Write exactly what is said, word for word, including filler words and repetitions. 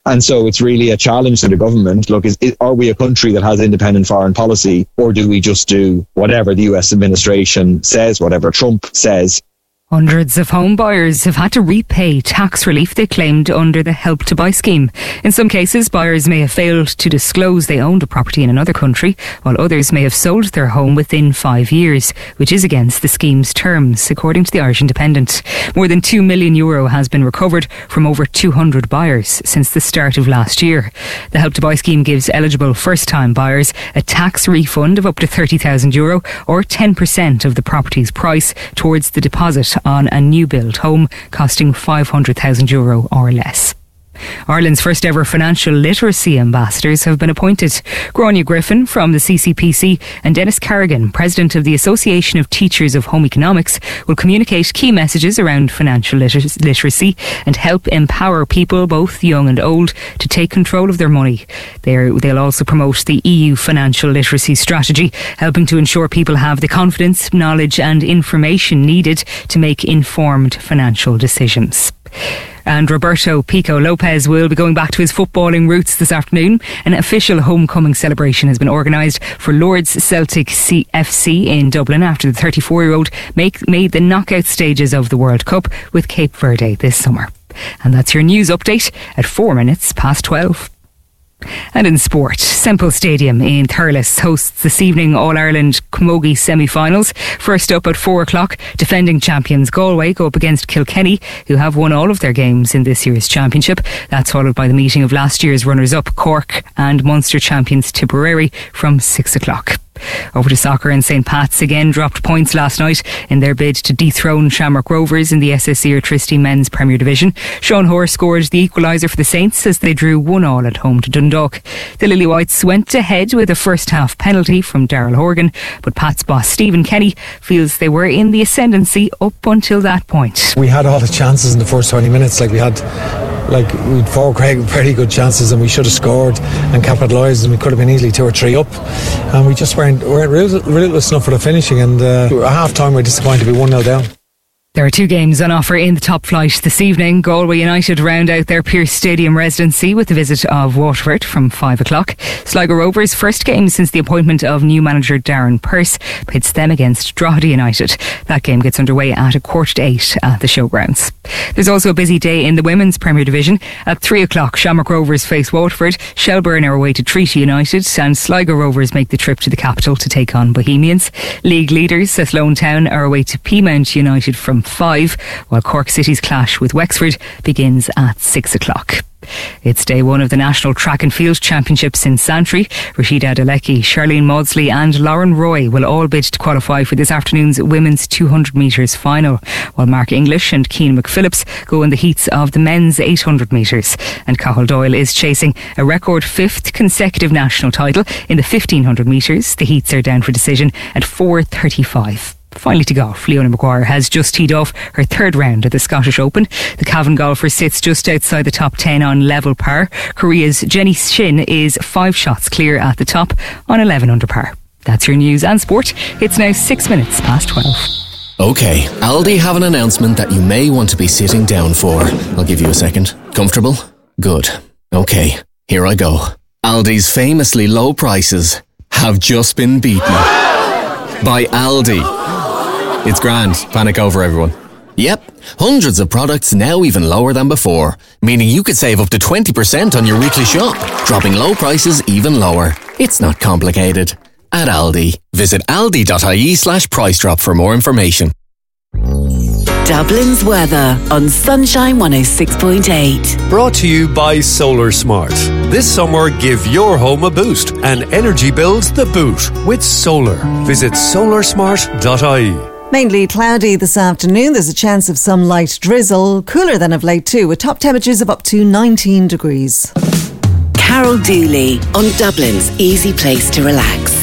And so it's really a challenge to the government. Look, is, is, are we a country that has independent foreign policy, or do we just do whatever the U S administration says, whatever Trump says? Hundreds of home buyers have had to repay tax relief they claimed under the Help to Buy scheme. In some cases, buyers may have failed to disclose they owned a property in another country, while others may have sold their home within five years, which is against the scheme's terms, according to the Irish Independent. More than two million euro has been recovered from over two hundred buyers since the start of last year. The Help to Buy scheme gives eligible first-time buyers a tax refund of up to thirty thousand euro or ten percent of the property's price towards the deposit on a new build home costing five hundred thousand euro or less. Ireland's first ever financial literacy ambassadors have been appointed. Gráinne Griffin from the C C P C and Dennis Carrigan, President of the Association of Teachers of Home Economics, will communicate key messages around financial liter- literacy and help empower people, both young and old, to take control of their money. They're, they'll also promote the E U financial literacy strategy, helping to ensure people have the confidence, knowledge and information needed to make informed financial decisions. And Roberto Pico Lopez will be going back to his footballing roots this afternoon. An official homecoming celebration has been organised for Lords Celtic F C in Dublin after the thirty-four-year-old make, made the knockout stages of the World Cup with Cape Verde this summer. And that's your news update at four minutes past twelve. And in sport, Semple Stadium in Thurles hosts this evening All-Ireland Camogie semi-finals. First up at four o'clock, defending champions Galway go up against Kilkenny, who have won all of their games in this year's championship. That's followed by the meeting of last year's runners-up Cork and Munster champions Tipperary from six o'clock. Over to soccer, and Saint Pat's again dropped points last night in their bid to dethrone Shamrock Rovers in the S S E Airtricity Men's Premier Division. Sean Hoare scored the equaliser for the Saints as they drew one all at home to Dundalk. The Lily Whites went ahead with a first half penalty from Daryl Horgan, but Pat's boss Stephen Kenny feels they were in the ascendancy up until that point. We had all the chances in the first twenty minutes, like we had Like we had four very good chances and we should have scored and capitalised, and we could have been easily two or three up, and we just weren't, weren't relentless enough for the finishing, and uh, at half time we're disappointed to be one nil down. There are two games on offer in the top flight this evening. Galway United round out their Pearse Stadium residency with the visit of Waterford from five o'clock. Sligo Rovers' first game since the appointment of new manager Darren Pearse pits them against Drogheda United. That game gets underway at a quarter to eight at the showgrounds. There's also a busy day in the Women's Premier Division. At three o'clock, Shamrock Rovers face Waterford, Shelburne are away to Treaty United, and Sligo Rovers make the trip to the capital to take on Bohemians. League leaders Athlone Town are away to Peamount United from five, while Cork City's clash with Wexford begins at six o'clock. It's day one of the National Track and Field Championships in Santry. Rashida Adelecki, Charlene Maudsley and Lauren Roy will all bid to qualify for this afternoon's women's two hundred metres final, while Mark English and Keane McPhillips go in the heats of the men's eight hundred metres. And Cathal Doyle is chasing a record fifth consecutive national title in the fifteen hundred metres. The heats are down for decision at four thirty-five. Finally to golf, Leona Maguire has just teed off her third round at the Scottish Open. The Cavan golfer sits just outside the top ten on level par. Korea's Jenny Shin is five shots clear at the top on eleven under par. That's your news and sport. It's now six minutes past twelve. OK, Aldi have an announcement that you may want to be sitting down for. I'll give you a second. Comfortable? Good. OK, here I go. Aldi's famously low prices have just been beaten by Aldi. It's grand. Panic over, everyone. Yep, hundreds of products now even lower than before, meaning you could save up to twenty percent on your weekly shop, dropping low prices even lower. It's not complicated. At Aldi, visit aldi.ie slash price drop for more information. Dublin's weather on Sunshine one oh six point eight. Brought to you by Solar Smart. This summer, give your home a boost and energy bills the boot with solar. Visit solar smart dot I E. Mainly cloudy this afternoon. There's a chance of some light drizzle. Cooler than of late too, with top temperatures of up to nineteen degrees. Carol Dooley on Dublin's easy place to relax.